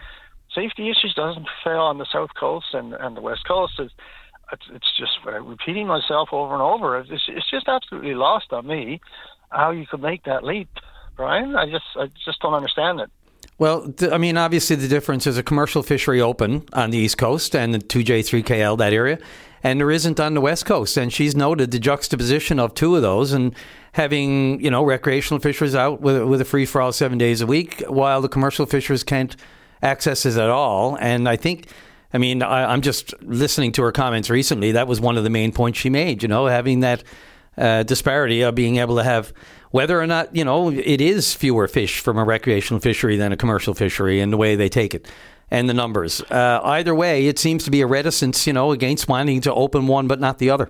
Safety issues doesn't fail on the South Coast and, and the West Coast. It's, it's, it's just uh, repeating myself over and over. It's, it's just absolutely lost on me how you could make that leap, Brian. I just I just don't understand it.
Well, th- I mean, obviously the difference is a commercial fishery open on the East Coast and the two J three K L, that area, and there isn't on the West Coast. And she's noted the juxtaposition of two of those and having, you know, recreational fishers out with, with a free-for-all seven days a week while the commercial fishers can't access it at all. And I think, I mean, I, I'm just listening to her comments recently. That was one of the main points she made, you know, having that uh, disparity of being able to have whether or not, you know, it is fewer fish from a recreational fishery than a commercial fishery and the way they take it and the numbers. Uh, either way, it seems to be a reticence, you know, against wanting to open one but not the other.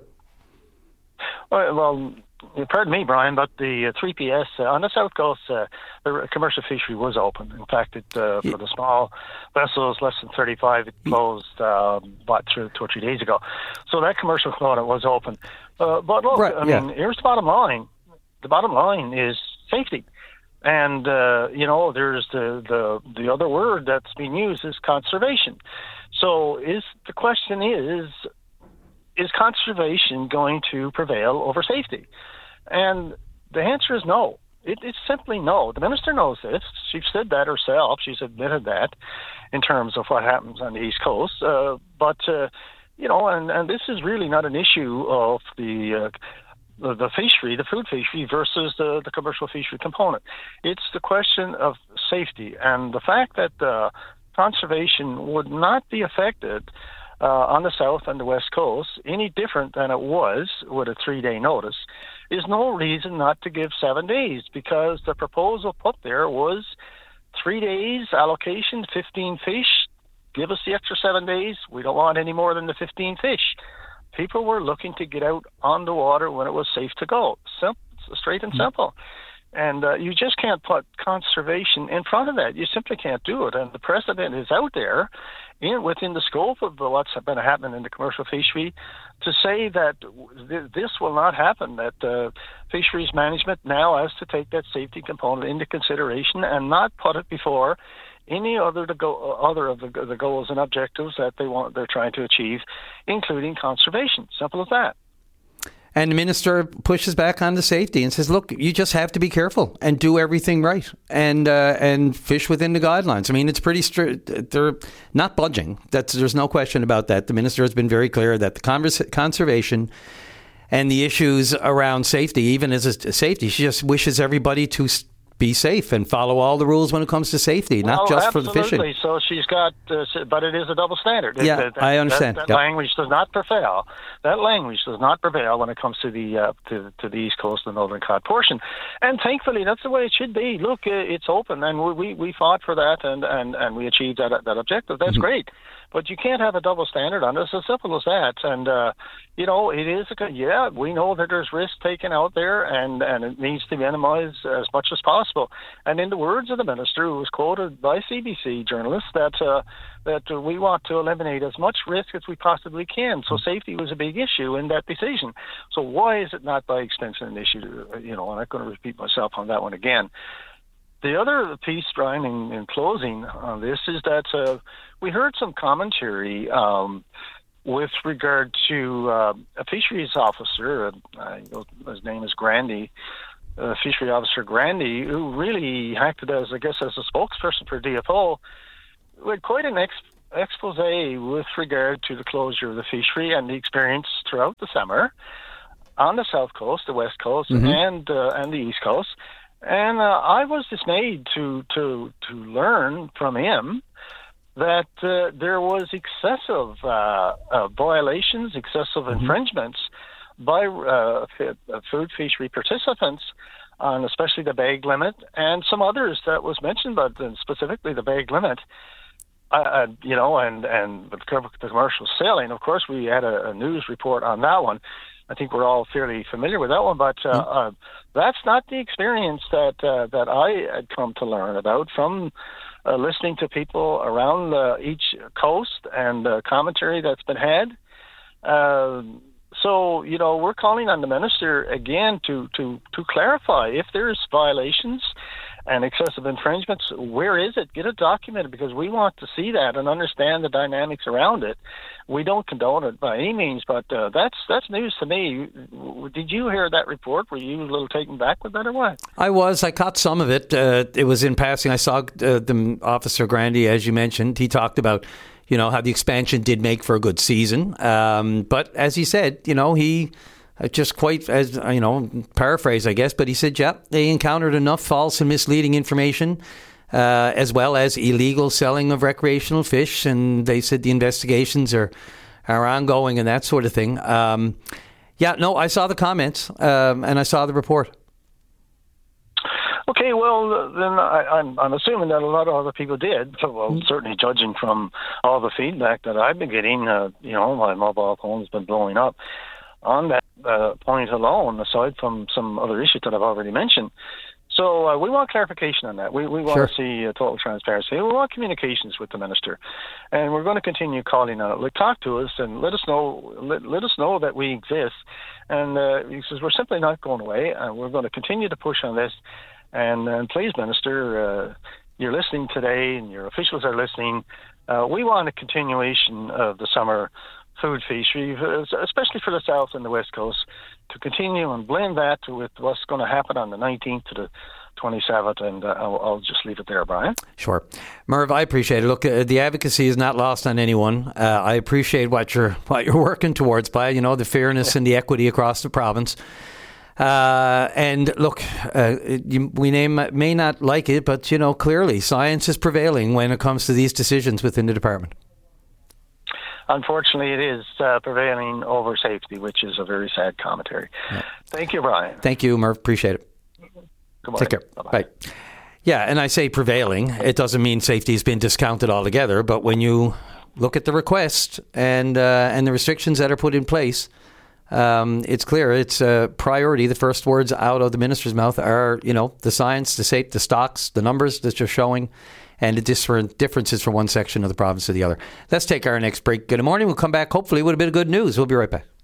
Well, well pardon me, Brian, but the uh, three P S uh, on the South Coast, uh, the commercial fishery was open. In fact, it uh, for the small vessels, less than thirty-five, it closed uh, about two, two or three days ago. So that commercial quota was open. Uh, but look, right, I yeah. mean, here's the bottom line. The bottom line is safety. And, uh, you know, there's the, the, the other word that's being used is conservation. So is the question is, is conservation going to prevail over safety? And the answer is no. It, it's simply no. The minister knows this. She's said that herself. She's admitted that in terms of what happens on the East Coast. Uh, but, uh, you know, and, and this is really not an issue of the... Uh, The, the fishery, the food fishery versus the, the commercial fishery component. It's the question of safety and the fact that uh, conservation would not be affected uh, on the South and the West Coast any different than it was with a three-day notice is no reason not to give seven days because the proposal put there was three days allocation, fifteen fish, give us the extra seven days. We don't want any more than the fifteen fish. People were looking to get out on the water when it was safe to go. Simple, straight and simple. And uh, you just can't put conservation in front of that. You simply can't do it. And the precedent is out there in, within the scope of what's been happening in the commercial fishery to say that th- this will not happen, that uh, fisheries management now has to take that safety component into consideration and not put it before any other to go, other of the, the goals and objectives that they want, they're trying to achieve, including conservation. Simple as that.
And the minister pushes back on the safety and says, look, you just have to be careful and do everything right and uh, and fish within the guidelines. I mean, it's pretty strict. They're not budging. That's, there's no question about that. The minister has been very clear that the converse, conservation and the issues around safety, even as a safety, she just wishes everybody to be safe and follow all the rules when it comes to safety, not
well,
just
absolutely.
for the fishing.
So she's got, uh, but it is a double standard.
Yeah,
that, that,
I understand.
That, that
yep.
language does not prevail. That language does not prevail when it comes to the uh, to, to the East Coast and Northern Cod portion. And thankfully, that's the way it should be. Look, uh, it's open, and we, we we fought for that, and, and, and we achieved that that objective. That's mm-hmm. great. But you can't have a double standard on this. It's as simple as that. And, uh, you know, it is a good, yeah, we know that there's risk taken out there, and, and it needs to minimize as much as possible. And in the words of the minister, who was quoted by C B C journalists, that uh, that uh, we want to eliminate as much risk as we possibly can. So safety was a big issue in that decision. So why is it not by extension an issue? You know, I'm not going to repeat myself on that one again. The other piece, Brian, in, in closing on this, is that uh, we heard some commentary um, with regard to uh, a fisheries officer, uh, his name is Grandy, uh, fishery officer Grandy, who really acted as, I guess, as a spokesperson for D F O, with quite an ex- expose with regard to the closure of the fishery and the experience throughout the summer on the south coast, the west coast, mm-hmm. and uh, and the east coast. And uh, I was dismayed to to to learn from him that uh, there was excessive uh, uh, violations, excessive mm-hmm. infringements by uh, f- food fishery participants on especially the bag limit and some others that was mentioned, but specifically the bag limit. Uh, you know, and, and the commercial sailing, of course, we had a, a news report on that one. I think we're all fairly familiar with that one, but uh, mm-hmm. uh, that's not the experience that uh, that I had come to learn about from uh, listening to people around uh, each coast and uh, commentary that's been had. Uh, so, you know, we're calling on the minister again to, to, to clarify if there's violations and excessive infringements, where is it? Get it documented, because we want to see that and understand the dynamics around it. We don't condone it by any means, but uh, that's that's news to me. Did you hear that report? Were you a little taken back with that or what?
I was. I caught some of it. Uh, it was in passing. I saw uh, the Officer Grandy, as you mentioned. He talked about, you know, how the expansion did make for a good season. Um, but as he said, you know, he... just quite, as you know, paraphrase, I guess, but he said, yeah, they encountered enough false and misleading information, uh, as well as illegal selling of recreational fish, and they said the investigations are are ongoing and that sort of thing. Um, yeah, no, I saw the comments, um, and I saw the report.
Okay, well, then I, I'm, I'm assuming that a lot of other people did. So, well, mm-hmm. certainly judging from all the feedback that I've been getting, uh, you know, my mobile phone's been blowing up on that uh, point alone, aside from some other issues that I've already mentioned. So uh, we want clarification on that. We we want
sure.
to see uh, total transparency. We want communications with the minister, and we're going to continue calling on it. Like, talk to us and let us know. Let, let us know that we exist, and uh, he says we're simply not going away. And we're going to continue to push on this. And, and please, Minister, uh, you're listening today, and your officials are listening. Uh, we want a continuation of the summer food fishery, especially for the south and the west coast, to continue and blend that with what's going to happen on the nineteenth to the twenty-seventh, and uh, I'll, I'll just leave it there, Brian.
Sure. Merv, I appreciate it. Look, uh, the advocacy is not lost on anyone. Uh, I appreciate what you're what you're working towards, by, you know, the fairness yeah. and the equity across the province. Uh, and look, uh, you, we may, may not like it, but, you know, clearly science is prevailing when it comes to these decisions within the department.
Unfortunately, it is uh, prevailing over safety, which is a very sad commentary. Yeah. Thank you, Brian.
Thank you, Murph. Appreciate it.
Good morning.
Take care.
Bye-bye.
Bye. Yeah, and I say prevailing. It doesn't mean safety has been discounted altogether, but when you look at the request and uh, and the restrictions that are put in place, um, it's clear it's a priority. The first words out of the minister's mouth are, you know, the science, the safe, the stocks, the numbers that you're showing, and the different differences from one section of the province to the other. Let's take our next break. Good morning. We'll come back, hopefully, with a bit of good news. We'll be right back.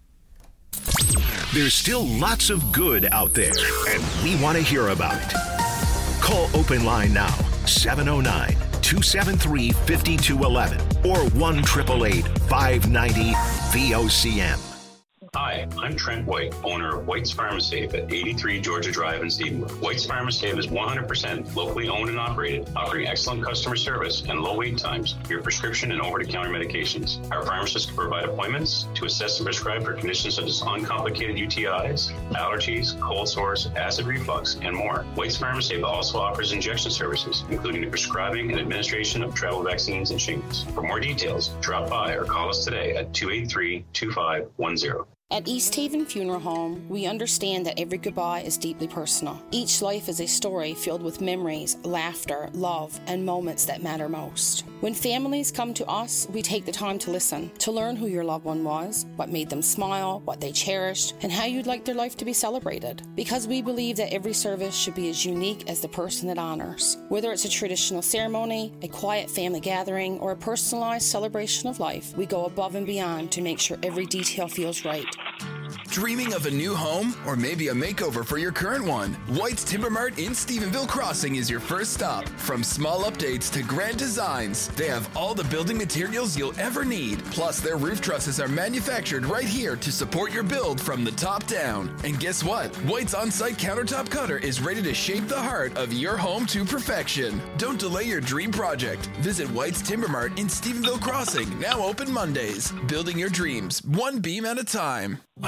There's still lots of good out there, and we want to hear about it. Call Open Line now, seven oh nine, two seven three, five two one one or one eight eight eight, five nine zero, V O C M.
Hi, I'm Trent White, owner of White's Pharmasafe at eighty-three Georgia Drive in Stephenville. White's Pharmasafe is one hundred percent locally owned and operated, offering excellent customer service and low wait times for your prescription and over-the-counter medications. Our pharmacists can provide appointments to assess and prescribe for conditions such as uncomplicated U T Is, allergies, cold sores, acid reflux, and more. White's Pharmasafe also offers injection services, including the prescribing and administration of travel vaccines and shingles. For more details, drop by or call us today at two eight three, two five one zero.
At East Haven Funeral Home, we understand that every goodbye is deeply personal. Each life is a story filled with memories, laughter, love, and moments that matter most. When families come to us, we take the time to listen, to learn who your loved one was, what made them smile, what they cherished, and how you'd like their life to be celebrated. Because we believe that every service should be as unique as the person it honors. Whether it's a traditional ceremony, a quiet family gathering, or a personalized celebration of life, we go above and beyond to make sure every detail feels right.
Dreaming of a new home or maybe a makeover for your current one? White's Timber Mart in Stephenville Crossing is your first stop. From small updates to grand designs, they have all the building materials you'll ever need. Plus, their roof trusses are manufactured right here to support your build from the top down. And guess what? White's on-site countertop cutter is ready to shape the heart of your home to perfection. Don't delay your dream project. Visit White's Timber Mart in Stephenville Crossing, now open Mondays. Building your dreams, one beam at a time.